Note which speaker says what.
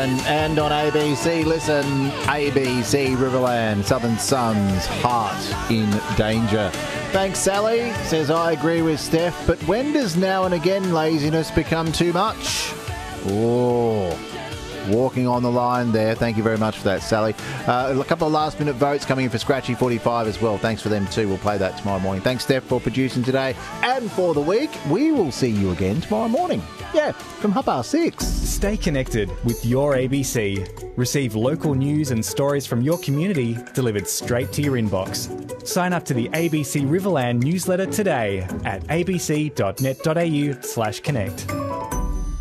Speaker 1: and on ABC. Listen, ABC Riverland, Southern Suns, heart in danger. Thanks, Sally. Says, I agree with Steph, but when does now and again laziness become too much? Oh, walking on the line there. Thank you very much for that, Sally. A couple of last-minute votes coming in for Scratchy 45 as well. Thanks for them too. We'll play that tomorrow morning. Thanks, Steph, for producing today and for the week. We will see you again tomorrow morning. Yeah, from 6:30.
Speaker 2: Stay connected with your ABC. Receive local news and stories from your community delivered straight to your inbox. Sign up to the ABC Riverland newsletter today at abc.net.au/connect.